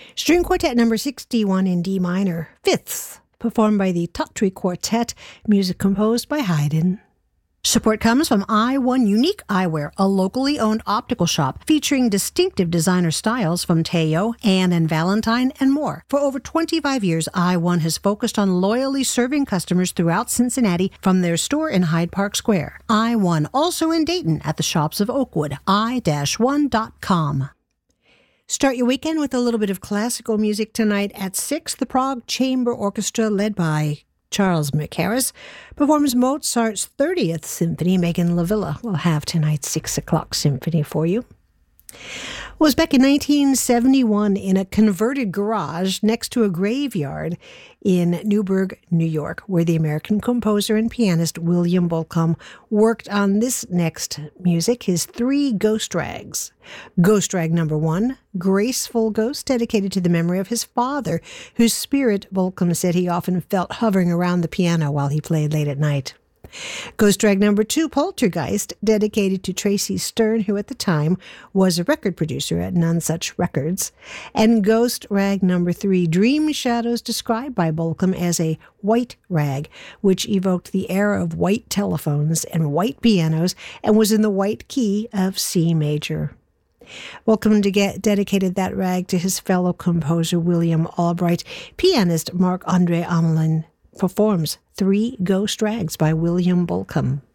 String Quartet number 61 in D minor, Fifths, performed by the Tatry Quartet, music composed by Haydn. Support comes from I1 Unique Eyewear, a locally owned optical shop featuring distinctive designer styles from Teo, Anne and Valentine, and more. For over 25 years, I1 has focused on loyally serving customers throughout Cincinnati from their store in Hyde Park Square. I1, also in Dayton at the shops of Oakwood, i-1.com. Start your weekend with a little bit of classical music tonight at 6. The Prague Chamber Orchestra, led by Charles McHarris, performs Mozart's 30th Symphony. Megan Lavilla will have tonight's 6 o'clock symphony for you. It was back in 1971 in a converted garage next to a graveyard in Newburgh, New York, where the American composer and pianist William Bolcom worked on this next music, his 3 Ghost Rags. Ghost Rag number 1, Graceful Ghost, dedicated to the memory of his father, whose spirit Bolcom said he often felt hovering around the piano while he played late at night. Ghost Rag number 2, Poltergeist, dedicated to Tracy Stern, who at the time was a record producer at None Such Records. And Ghost Rag number 3, Dream Shadows, described by Bolcom as a white rag, which evoked the era of white telephones and white pianos and was in the white key of C major. Bolcom dedicated that rag to his fellow composer William Albright. Pianist Marc-Andre Amelin performs 3 Ghost Rags by William Bolcom.